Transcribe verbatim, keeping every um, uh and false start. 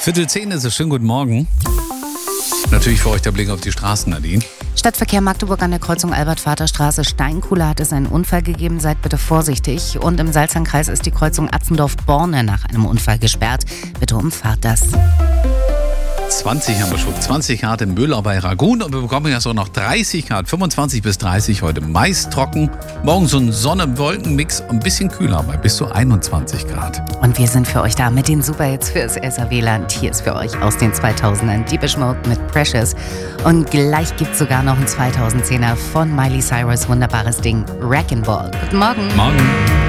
Viertel zehn ist es. Schönen guten Morgen. Natürlich für euch der Blick auf die Straßen, Nadine. Stadtverkehr Magdeburg an der Kreuzung Albert-Vater-Straße Steinkuhle hat es einen Unfall gegeben. Seid bitte vorsichtig. Und im Salzernkreis ist die Kreuzung Atzendorf-Borne nach einem Unfall gesperrt. Bitte umfahrt das. zwanzig haben wir schon. zwanzig Grad in Möhlau bei Ragun. Und wir bekommen jetzt auch noch dreißig Grad. fünfundzwanzig bis dreißig heute meist trocken. Morgen so ein Sonne-Wolken-Mix. Ein bisschen kühler bei bis zu einundzwanzig Grad. Und wir sind für euch da mit den Superhits fürs S R W-Land. Hier ist für euch aus den zweitausendern Depeche Mode mit Precious. Und gleich gibt es sogar noch einen zweitausendzehner von Miley Cyrus. Wunderbares Ding. Wrecking Ball. Guten Morgen. Morgen.